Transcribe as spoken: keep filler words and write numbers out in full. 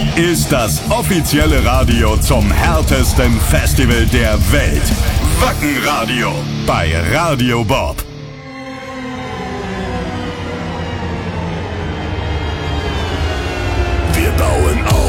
ist das offizielle Radio zum härtesten Festival der Welt. Wacken Radio bei Radio Bob.